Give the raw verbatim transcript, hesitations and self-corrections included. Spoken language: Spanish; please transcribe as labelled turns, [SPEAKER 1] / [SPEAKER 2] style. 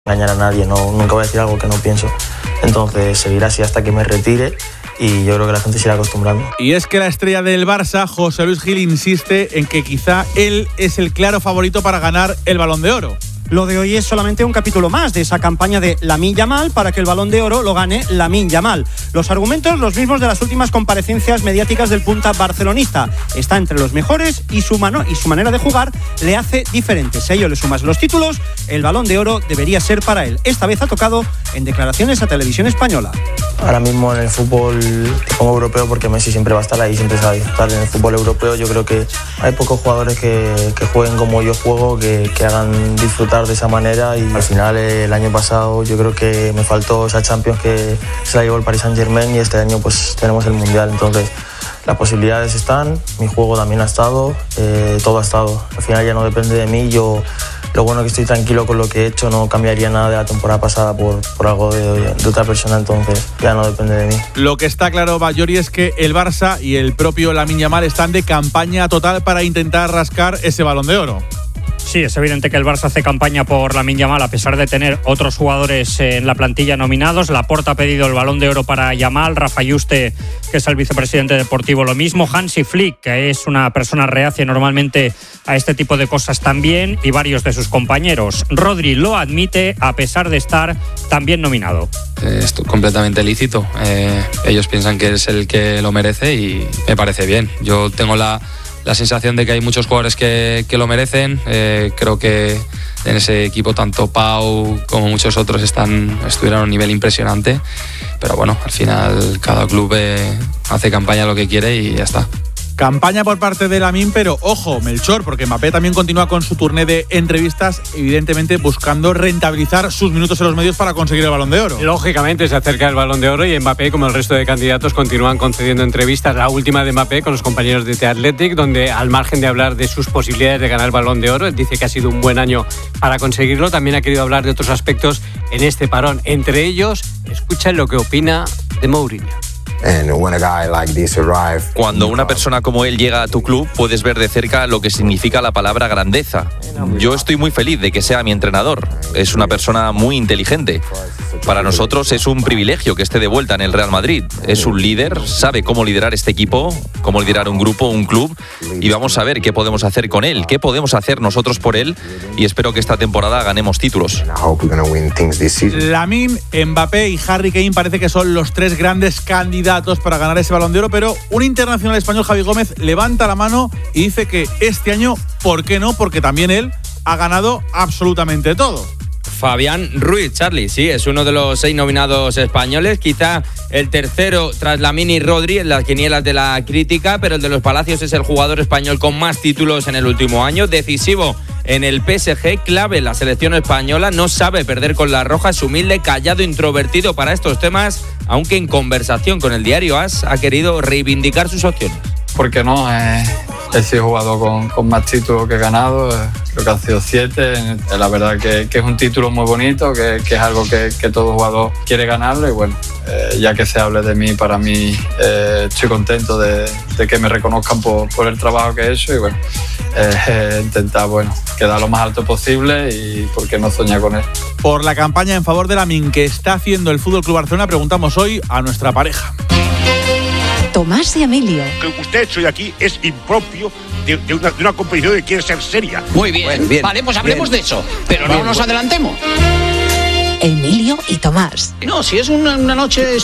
[SPEAKER 1] engañar a nadie, no, nunca voy a decir algo que no pienso. Entonces seguirá así hasta que me retire y yo creo que la gente se irá acostumbrando.
[SPEAKER 2] Y es que la estrella del Barça, José Luis Gil, insiste en que quizá él es el claro favorito para ganar el Balón de Oro.
[SPEAKER 3] Lo de hoy es solamente un capítulo más de esa campaña de Lamine Yamal para que el Balón de Oro lo gane Lamine Yamal. Los argumentos los mismos de las últimas comparecencias mediáticas del punta barcelonista. Está entre los mejores y su mano y su manera de jugar le hace diferente. Si a ello le sumas los títulos, el Balón de Oro debería ser para él. Esta vez ha tocado en declaraciones a Televisión Española.
[SPEAKER 1] Ahora mismo en el fútbol te pongo europeo porque Messi siempre va a estar ahí, siempre se va a disfrutar en el fútbol europeo. Yo creo que hay pocos jugadores que, que jueguen como yo juego, que, que hagan disfrutar de esa manera, y al final el año pasado yo creo que me faltó esa Champions que se la llevó el Paris Saint-Germain y este año pues tenemos el Mundial. Entonces las posibilidades están, mi juego también ha estado, eh, todo ha estado. Al final ya no depende de mí. Yo lo bueno que estoy tranquilo con lo que he hecho, no cambiaría nada de la temporada pasada por, por algo de, de otra persona, entonces ya no depende de mí.
[SPEAKER 2] Lo que está claro, Bayori, es que el Barça y el propio Lamine Yamal están de campaña total para intentar rascar ese Balón de Oro.
[SPEAKER 4] Sí, es evidente que el Barça hace campaña por Lamine Yamal a pesar de tener otros jugadores en la plantilla nominados. Laporta ha pedido el Balón de Oro para Yamal, Rafa Yuste, que es el vicepresidente deportivo, lo mismo, Hansi Flick, que es una persona reacia normalmente a este tipo de cosas también, y varios de sus compañeros. Rodri lo admite a pesar de estar también nominado.
[SPEAKER 5] Es completamente lícito. Eh, ellos piensan que es el que lo merece y me parece bien. Yo tengo la... la sensación de que hay muchos jugadores que, que lo merecen. Eh, creo que en ese equipo tanto Pau como muchos otros están, estuvieron a un nivel impresionante, pero bueno, al final cada club eh, hace campaña lo que quiere y ya está.
[SPEAKER 2] Campaña por parte de Lamine, pero ojo, Melchor, porque Mbappé también continúa con su turné de entrevistas, evidentemente buscando rentabilizar sus minutos en los medios para conseguir el Balón de Oro.
[SPEAKER 6] Lógicamente se acerca el Balón de Oro y Mbappé, como el resto de candidatos, continúan concediendo entrevistas. La última de Mbappé con los compañeros de The Athletic, donde al margen de hablar de sus posibilidades de ganar el Balón de Oro, él dice que ha sido un buen año para conseguirlo. También ha querido hablar de otros aspectos en este parón. Entre ellos, escuchen lo que opina de Mourinho.
[SPEAKER 7] Cuando una persona como él llega a tu club, puedes ver de cerca lo que significa la palabra grandeza. Yo estoy muy feliz de que sea mi entrenador. Es una persona muy inteligente. Para nosotros es un privilegio que esté de vuelta en el Real Madrid. Es un líder, sabe cómo liderar este equipo, cómo liderar un grupo, un club, y vamos a ver qué podemos hacer con él, qué podemos hacer nosotros por él, y espero que esta temporada ganemos títulos.
[SPEAKER 2] Lamine, Mbappé y Harry Kane parece que son los tres grandes candidatos para ganar ese Balón de Oro, pero un internacional español, Javi Gómez, levanta la mano y dice que este año, ¿por qué no? Porque también él ha ganado absolutamente todo.
[SPEAKER 8] Fabián Ruiz, Charlie, sí, es uno de los seis nominados españoles, quizá el tercero tras Lamine y Rodri en las quinielas de la crítica, pero el de los Palacios es el jugador español con más títulos en el último año, decisivo en el P S G, clave en la selección española, no sabe perder con la roja, es humilde, callado, introvertido para estos temas, aunque en conversación con el diario AS ha querido reivindicar sus opciones.
[SPEAKER 9] ¿Por qué no? Eh, he sido jugador con, con más títulos que he ganado, eh, creo que han sido siete. Eh, la verdad que, que es un título muy bonito, que, que es algo que, que todo jugador quiere ganarlo, y bueno, eh, ya que se hable de mí, para mí eh, estoy contento de, de que me reconozcan por, por el trabajo que he hecho, y bueno, eh, intentar bueno, quedar lo más alto posible y por qué no soñar con él.
[SPEAKER 2] Por la campaña en favor de Lamine que está haciendo el F C Barcelona, preguntamos hoy a nuestra pareja.
[SPEAKER 10] Tomás y Emilio.
[SPEAKER 11] Lo que usted ha hecho hoy aquí es impropio de, de, una, de una competición que quiere ser seria.
[SPEAKER 12] Muy bien, bueno, bien vale, pues hablemos bien de eso, pero bien, no nos bueno. adelantemos.
[SPEAKER 10] Emilio y Tomás.
[SPEAKER 12] No, si es una, una noche